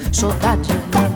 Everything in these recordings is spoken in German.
so that you know.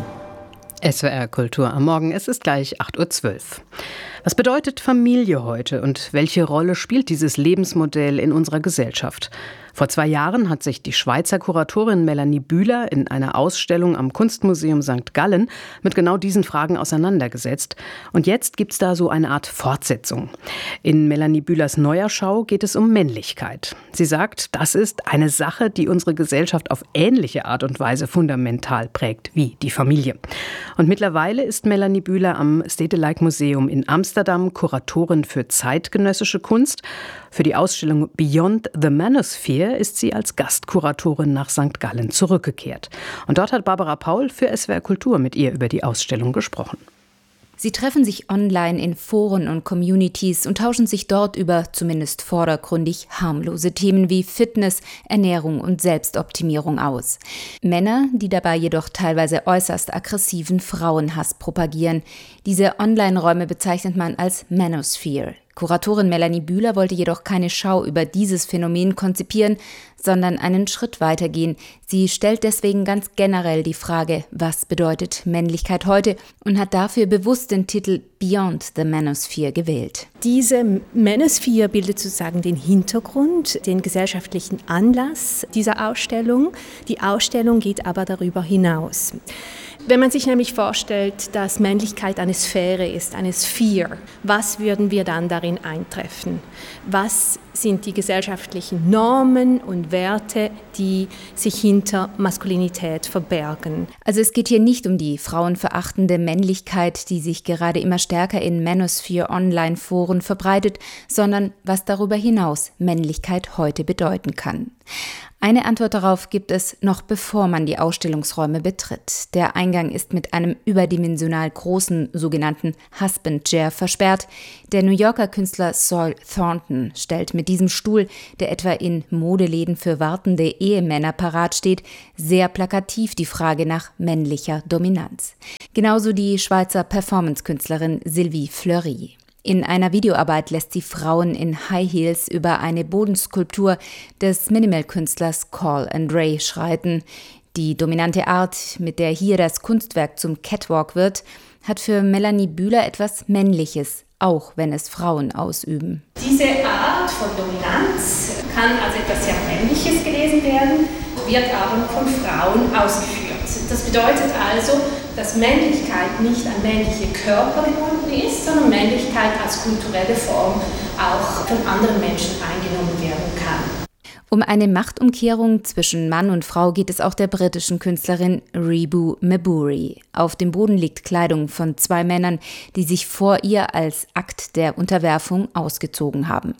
SWR Kultur am Morgen, es ist gleich 8:12 Uhr. Was bedeutet Familie heute und welche Rolle spielt dieses Lebensmodell in unserer Gesellschaft? Vor 2 Jahren hat sich die Schweizer Kuratorin Melanie Bühler in einer Ausstellung am Kunstmuseum St. Gallen mit genau diesen Fragen auseinandergesetzt. Und jetzt gibt's da so eine Art Fortsetzung. In Melanie Bühlers neuer Schau geht es um Männlichkeit. Sie sagt, das ist eine Sache, die unsere Gesellschaft auf ähnliche Art und Weise fundamental prägt wie die Familie. Und mittlerweile ist Melanie Bühler am Stedelijk Museum in Amsterdam Kuratorin für zeitgenössische Kunst. Für die Ausstellung Beyond the Manosphere ist sie als Gastkuratorin nach St. Gallen zurückgekehrt. Und dort hat Barbara Paul für SWR Kultur mit ihr über die Ausstellung gesprochen. Sie treffen sich online in Foren und Communities und tauschen sich dort über zumindest vordergründig harmlose Themen wie Fitness, Ernährung und Selbstoptimierung aus. Männer, die dabei jedoch teilweise äußerst aggressiven Frauenhass propagieren. Diese Online-Räume bezeichnet man als Manosphere. Kuratorin Melanie Bühler wollte jedoch keine Schau über dieses Phänomen konzipieren, sondern einen Schritt weitergehen. Sie stellt deswegen ganz generell die Frage, was bedeutet Männlichkeit heute, und hat dafür bewusst den Titel Beyond the Manosphere gewählt. Diese Manosphere bildet sozusagen den Hintergrund, den gesellschaftlichen Anlass dieser Ausstellung. Die Ausstellung geht aber darüber hinaus. Wenn man sich nämlich vorstellt, dass Männlichkeit eine Sphäre ist, eine Sphere, was würden wir dann darin eintreffen? Was sind die gesellschaftlichen Normen und Werte, die sich hinter Maskulinität verbergen? Also es geht hier nicht um die frauenverachtende Männlichkeit, die sich gerade immer stärker in Manosphere-Online-Foren verbreitet, sondern was darüber hinaus Männlichkeit heute bedeuten kann. Eine Antwort darauf gibt es noch bevor man die Ausstellungsräume betritt. Der Eingang ist mit einem überdimensional großen sogenannten Husband Chair versperrt. Der New Yorker Künstler Saul Thornton stellt mit diesem Stuhl, der etwa in Modeläden für wartende Ehemänner parat steht, sehr plakativ die Frage nach männlicher Dominanz. Genauso die Schweizer Performance-Künstlerin Sylvie Fleury. In einer Videoarbeit lässt sie Frauen in High Heels über eine Bodenskulptur des Minimal-Künstlers Call and Ray schreiten. Die dominante Art, mit der hier das Kunstwerk zum Catwalk wird, hat für Melanie Bühler etwas Männliches, auch wenn es Frauen ausüben. Diese Art von Dominanz kann als etwas sehr Männliches gelesen werden, wird aber von Frauen ausgeführt. Das bedeutet also, dass Männlichkeit nicht an männliche Körper gebunden ist, sondern Männlichkeit als kulturelle Form auch von anderen Menschen eingenommen werden kann. Um eine Machtumkehrung zwischen Mann und Frau geht es auch der britischen Künstlerin Rebu Maburi. Auf dem Boden liegt Kleidung von 2 Männern, die sich vor ihr als Akt der Unterwerfung ausgezogen haben.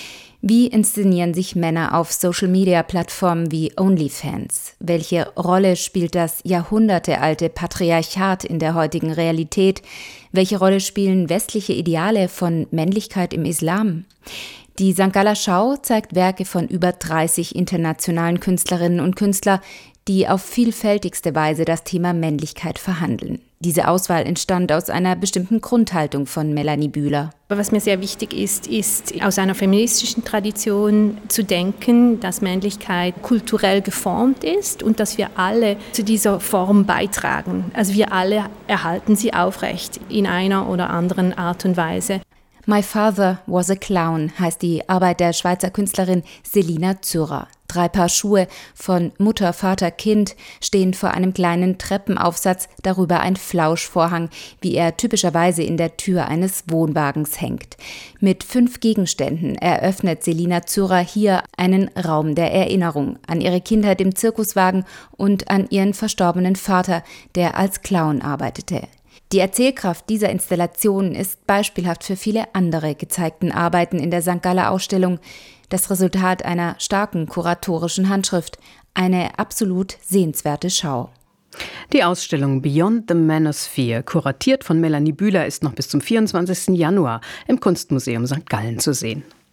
Wie inszenieren sich Männer auf Social-Media-Plattformen wie OnlyFans? Welche Rolle spielt das jahrhundertealte Patriarchat in der heutigen Realität? Welche Rolle spielen westliche Ideale von Männlichkeit im Islam? Die St. Galler Schau zeigt Werke von über 30 internationalen Künstlerinnen und Künstlern, die auf vielfältigste Weise das Thema Männlichkeit verhandeln. Diese Auswahl entstand aus einer bestimmten Grundhaltung von Melanie Bühler. Was mir sehr wichtig ist aus einer feministischen Tradition zu denken, dass Männlichkeit kulturell geformt ist und dass wir alle zu dieser Form beitragen. Also wir alle erhalten sie aufrecht in einer oder anderen Art und Weise. My Father was a Clown heißt die Arbeit der Schweizer Künstlerin Selina Zürer. 3 Paar Schuhe von Mutter, Vater, Kind stehen vor einem kleinen Treppenaufsatz, darüber ein Flauschvorhang, wie er typischerweise in der Tür eines Wohnwagens hängt. Mit 5 Gegenständen eröffnet Selina Zürer hier einen Raum der Erinnerung an ihre Kindheit im Zirkuswagen und an ihren verstorbenen Vater, der als Clown arbeitete. Die Erzählkraft dieser Installation ist beispielhaft für viele andere gezeigten Arbeiten in der St. Galler Ausstellung, das Resultat einer starken kuratorischen Handschrift, eine absolut sehenswerte Schau. Die Ausstellung Beyond the Manosphere, kuratiert von Melanie Bühler, ist noch bis zum 24. Januar im Kunstmuseum St. Gallen zu sehen.